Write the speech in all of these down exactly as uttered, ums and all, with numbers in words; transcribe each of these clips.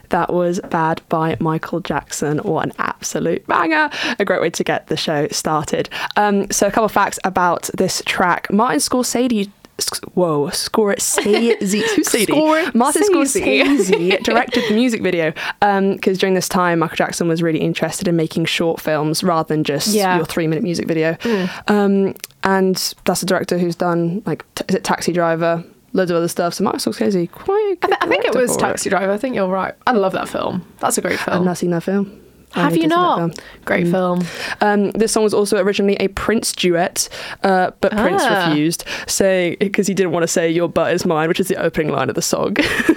That was Bad by Michael Jackson. What an absolute banger. A great way to get the show started. Um, so a couple of facts about this track. Martin Scorsese Whoa, Scorsese. Who's Sadie? Scorsese. Martin Scorsese directed the music video because um, during this time, Michael Jackson was really interested in making short films rather than just yeah. your three-minute music video. Mm. Um, and that's a director who's done, like, t- is it Taxi Driver? Loads of other stuff. So Martin Scorsese, quite a good I, th- I think it was for Taxi Driver. I think you're right. I love that film. That's a great film. I've not seen that film. Have you not? Great mm. film. Um, this song was also originally a Prince duet, uh, but ah. Prince refused, saying because he didn't want to say "Your butt is mine," which is the opening line of the song.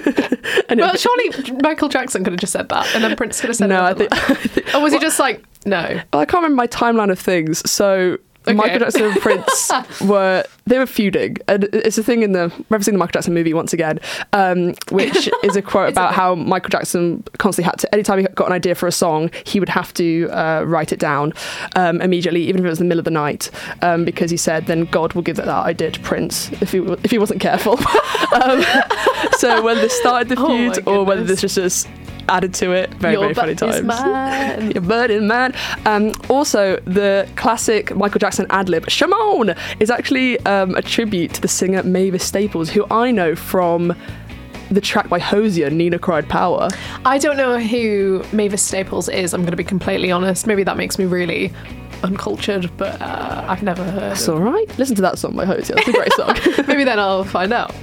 and well, surely Michael Jackson could have just said that, and then Prince could have said no, it. I think, I think. Or was well, he just like no? Well, I can't remember my timeline of things, so. Okay. Michael Jackson and Prince were they were feuding, and it's a thing in the referencing the Michael Jackson movie once again, um, which is a quote about how Michael Jackson constantly had to, anytime he got an idea for a song, he would have to uh, write it down um, immediately, even if it was in the middle of the night, um, because he said then God will give that idea to Prince if he if he wasn't careful. um, so whether this started the feud oh or whether this was just added to it, very Your very funny times. Is mine. Your butt is mine. Um, also, the classic Michael Jackson ad-lib "Shimon" is actually um, a tribute to the singer Mavis Staples, who I know from the track by Hosier, Nina Cried Power. I don't know who Mavis Staples is, I'm going to be completely honest. Maybe that makes me really uncultured, but uh, I've never heard That's of. all right. Listen to that song by Hosier. It's a great song. Maybe then I'll find out.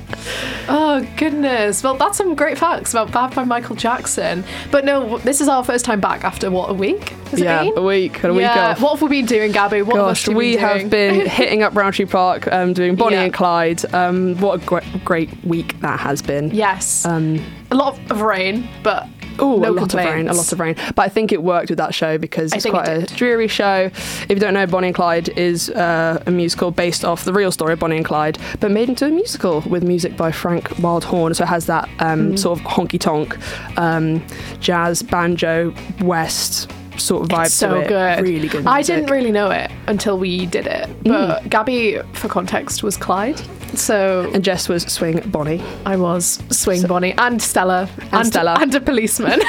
Oh, goodness. Well, that's some great facts about Bad by Michael Jackson. But no, this is our first time back after, what, a week? Has yeah, it been? a week. And a yeah. week off. What have we been doing, Gabby? What Gosh, have we been doing? have been hitting up Roundtree Park, um, doing Bonnie yeah. and Clyde. Um, what a great, great week that has been. Yes. Um, a lot of rain, but Oh, no a lot complaints. of rain, a lot of rain. But I think it worked with that show because it's quite it a dreary show. If you don't know, Bonnie and Clyde is uh, a musical based off the real story of Bonnie and Clyde, but made into a musical with music by Frank Wildhorn. So it has that um, mm. sort of honky-tonk, um, jazz, banjo, west sort of vibe it's so to it. good. Really good music. I didn't really know it until we did it. But mm. Gabby, for context, was Clyde. So and Jess was Swing Bonnie. I was Swing so, Bonnie and Stella and, and Stella and a policeman.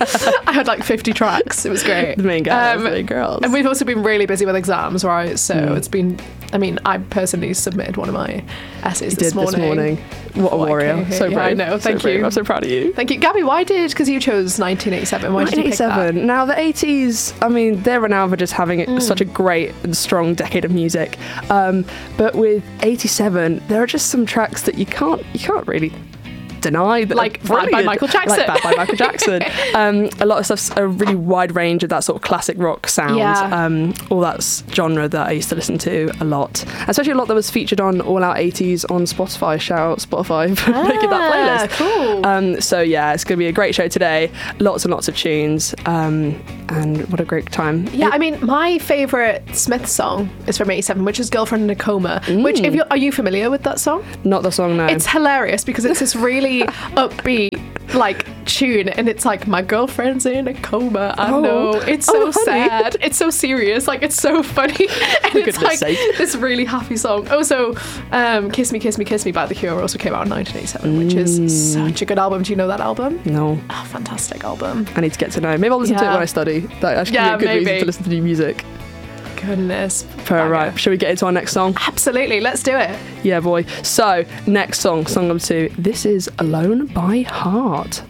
I had like fifty tracks. It was great. The main girls, um, the main girls. And we've also been really busy with exams, right? So mm. it's been. I mean, I personally submitted one of my essays you this did morning. This morning. What a oh, warrior! So brave. Yeah, I know. Thank so you. Brave. I'm so proud of you. Thank you, Gabby. Why did? Because you chose nineteen eighty-seven. Why did you pick that? Now the eighties. I mean, they're renowned for just having mm. such a great and strong decade of music. Um, but with eighty-seven, there are just some tracks that you can't you can't really deny that like Bad by Michael Jackson. Like Bad by Michael Jackson. um, a lot of stuff's a really wide range of that sort of classic rock sound. Yeah. Um, all that genre that I used to listen to a lot, especially a lot that was featured on All Out eighties on Spotify. Shout out Spotify for ah, making that playlist. Cool. Um, so yeah, it's going to be a great show today. Lots and lots of tunes, um, and what a great time. Yeah, I mean, my favourite Smith song is from eighty-seven, which is "Girlfriend in a Coma." Mm. Which, if you are you familiar with that song? Not the song, no. It's hilarious because it's this really upbeat like tune, and it's like my girlfriend's in a coma. I oh. know it's so oh, sad. It's so serious. Like it's so funny, and it's like sake. this really happy song. Also, um, "Kiss Me, Kiss Me, Kiss Me" by The Cure also came out in nineteen eighty-seven, mm. which is such a good album. Do you know that album? No. Oh, fantastic album. I need to get to know. Maybe I'll listen yeah. to it when I study. That actually yeah, be a good maybe. reason to listen to new music. Goodness. Fair, right. Shall we get into our next song? Absolutely. Let's do it. Yeah, boy. So, next song, song number two. This is Alone by Heart.